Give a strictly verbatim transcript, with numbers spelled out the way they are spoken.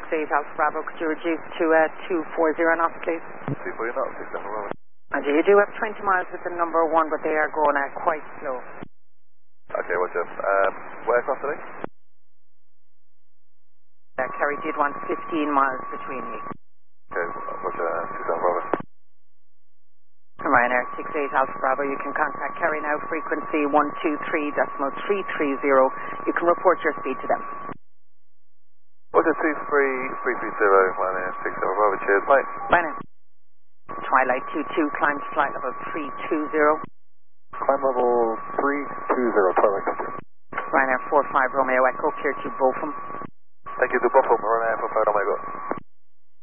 eight Alpha Bravo, could you reduce to uh, two four zero knots, please? two four zero knots, six seven Bravo. And you do have twenty miles with the number one, but they are going uh, quite slow. Okay, Roger. Um, where across today? Uh, Kerry did want fifteen miles between you. Okay, Roger, six seven Bravo. Ryanair six eight Alpha Bravo, you can contact Kerry now, frequency one two three decimal three three zero. You can report your speed to them. Roger, two three three three zero, Ryanair six seven Bravo, cheers, mate. Bye now. Twilight two two, climb to flight level three two zero. Climb level three two zero, Twilight two two. Ryanair four five Romeo Echo, clear to Bochum. Thank you to Bochum, Ryanair four five Romeo Echo.